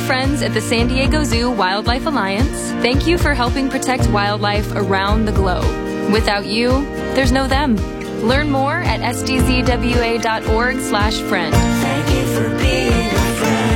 friends at the San Diego Zoo Wildlife Alliance, thank you for helping protect wildlife around the globe. Without you, there's no them. Learn more at sdzwa.org/friend. Thank you for being a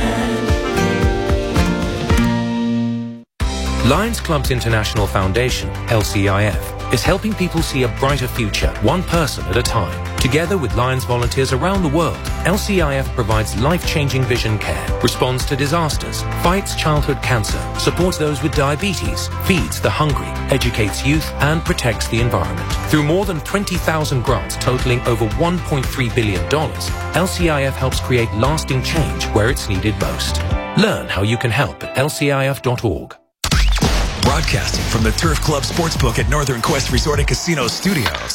friend. Lions Clubs International Foundation, LCIF, is helping people see a brighter future, one person at a time. Together with Lions volunteers around the world, LCIF provides life-changing vision care, responds to disasters, fights childhood cancer, supports those with diabetes, feeds the hungry, educates youth, and protects the environment. Through more than 20,000 grants totaling over $1.3 billion, LCIF helps create lasting change where it's needed most. Learn how you can help at lcif.org. Broadcasting from the Turf Club Sportsbook at Northern Quest Resort and Casino Studios.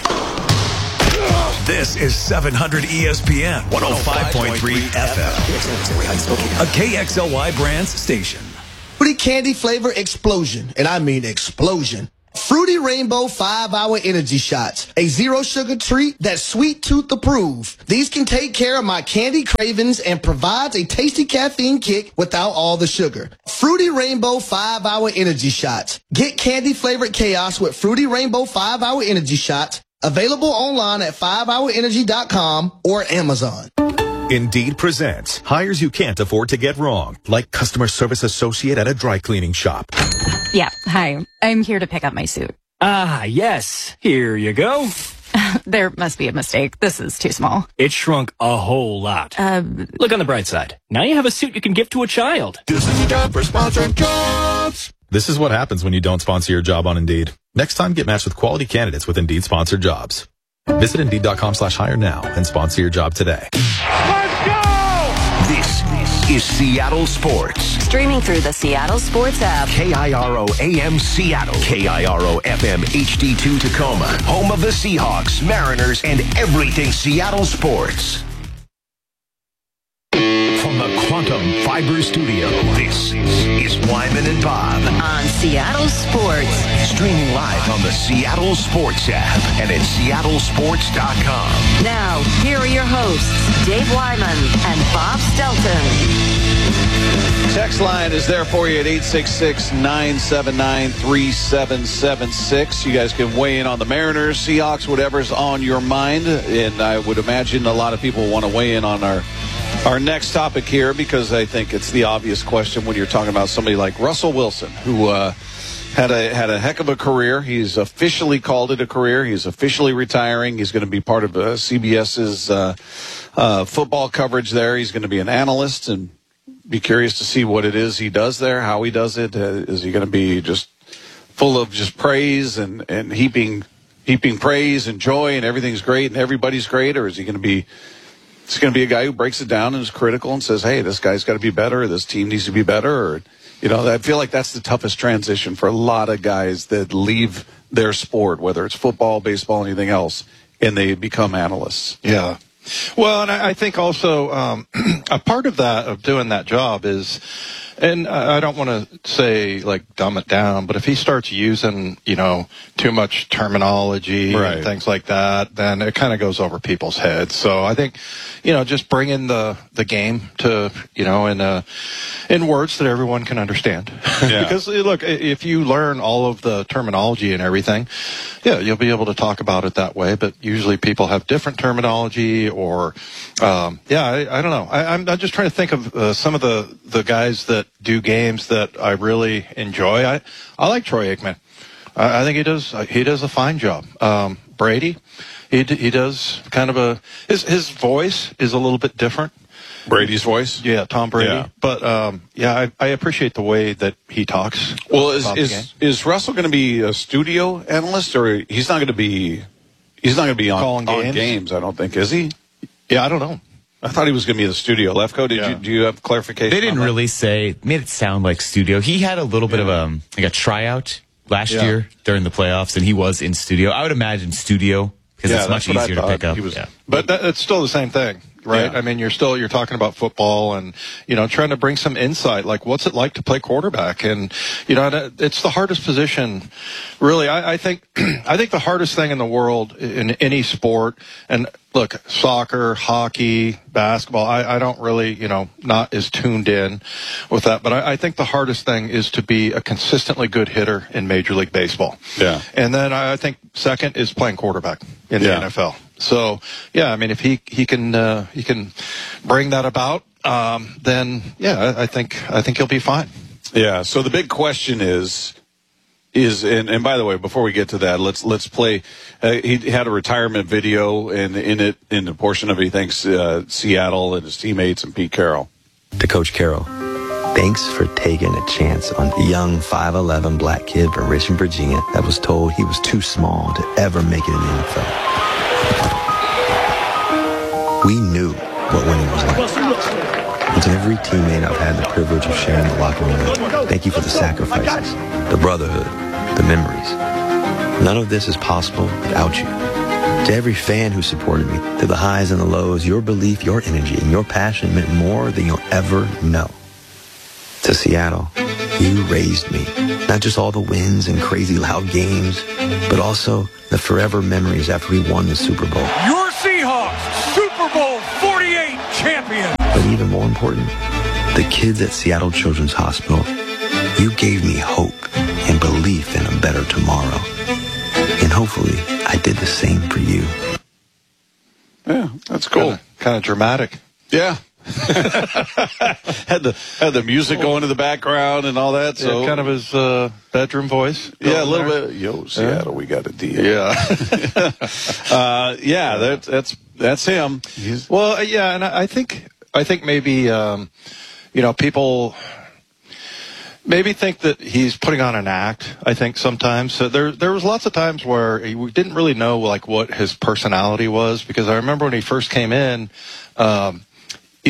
This is 700 ESPN 105.3 FM, a KXLY Brands station. Fruity Candy Flavor Explosion, and I mean explosion. Fruity Rainbow 5-Hour Energy Shots, a zero-sugar treat that's sweet tooth approved. These can take care of my candy cravings and provides a tasty caffeine kick without all the sugar. Fruity Rainbow 5-Hour Energy Shots. Get candy-flavored chaos with Fruity Rainbow 5-Hour Energy Shots. Available online at 5hourenergy.com or Amazon. Indeed presents hires you can't afford to get wrong, like customer service associate at a dry cleaning shop. Yeah, hi. I'm here to pick up my suit. Ah, yes. Here you go. There must be a mistake. This is too small. It shrunk a whole lot. Look on the bright side. Now you have a suit you can give to a child. This is the job for sponsored jobs. This is what happens when you don't sponsor your job on Indeed. Next time, get matched with quality candidates with Indeed sponsored jobs. Visit Indeed.com/hire now and sponsor your job today. Let's go! This is Seattle Sports. Streaming through the Seattle Sports app. KIRO AM Seattle. KIRO FM HD2 Tacoma. Home of the Seahawks, Mariners, and everything Seattle sports. From the Quantum Fiber Studio, this is Wyman and Bob. On Seattle Sports. Streaming live on the Seattle Sports app and at seattlesports.com. Now, here are your hosts, Dave Wyman and Bob Stelton. Text line is there for you at 866-979-3776. You guys can weigh in on the Mariners, Seahawks, whatever's on your mind. And I would imagine a lot of people want to weigh in on our next topic here, because I think it's the obvious question when you're talking about somebody like Russell Wilson, who had a heck of a career. He's officially called it a career. He's officially retiring. He's going to be part of CBS's football coverage there. He's going to be an analyst, and be curious to see what it is he does there, how he does it. Is he going to be just full of just praise and heaping praise and joy and everything's great and everybody's great, or is he going to be... It's going to be a guy who breaks it down and is critical and says, hey, this guy's got to be better, or this team needs to be better, or, I feel like that's the toughest transition for a lot of guys that leave their sport, whether it's football, baseball, anything else, and they become analysts. Yeah. Well, and I think also a part of doing that job is, and I don't want to say like dumb it down, but if he starts using, too much terminology and things like that, then it kind of goes over people's heads. So I think, just bringing the game to, in words that everyone can understand. Yeah. Because look, if you learn all of the terminology and everything, yeah, you'll be able to talk about it that way. But usually people have different terminology, or, I don't know. I'm just trying to think of some of the guys that do games that I really enjoy. I like Troy Aikman. I think he does a fine job. Brady, he does kind of his voice is a little bit different. Brady's voice? Yeah, Tom Brady. Yeah. But, I appreciate the way that he talks. Well, is Russell going to be a studio analyst, or he's not going to be on games, I don't think, is he? Yeah, I don't know. I thought he was going to be in the studio. Lefko, do you have clarification? They didn't really say, made it sound like studio. He had a little bit of a tryout last year during the playoffs, and he was in studio. I would imagine studio, because it's much easier to pick up. But it's still the same thing, right? Yeah. I mean, you're talking about football and, trying to bring some insight, like what's it like to play quarterback? And, it's the hardest position, really. I think the hardest thing in the world in any sport, and look, soccer, hockey, basketball, I don't really, not as tuned in with that. But I think the hardest thing is to be a consistently good hitter in Major League Baseball. Yeah. And then I think second is playing quarterback in the NFL. So, yeah, I mean, if he can bring that about, then, yeah, I think he'll be fine. Yeah, so the big question is and by the way, before we get to that, let's play. He had a retirement video, and in the portion of it, he thanks Seattle and his teammates and Pete Carroll. To Coach Carroll, thanks for taking a chance on a young 5'11" black kid from Richmond, Virginia that was told he was too small to ever make it in the NFL. We knew what winning was like. And to every teammate I've had the privilege of sharing the locker room with, thank you for the sacrifices, the brotherhood, the memories. None of this is possible without you. To every fan who supported me, through the highs and the lows, your belief, your energy, and your passion meant more than you'll ever know. To Seattle, you raised me. Not just all the wins and crazy loud games, but also the forever memories after we won the Super Bowl. Your Seahawks, Super Bowl 48 champion. But even more important, the kids at Seattle Children's Hospital, you gave me hope and belief in a better tomorrow. And hopefully, I did the same for you. Yeah, that's cool. Kind of dramatic. Yeah. had the music going in the background and all that. So kind of his bedroom voice. Yeah, a little bit. Yo, Seattle, we got a deal. Yeah. That's him. Well, yeah, and I think maybe people maybe think that he's putting on an act. I think sometimes. So there was lots of times where we didn't really know like what his personality was, because I remember when he first came in,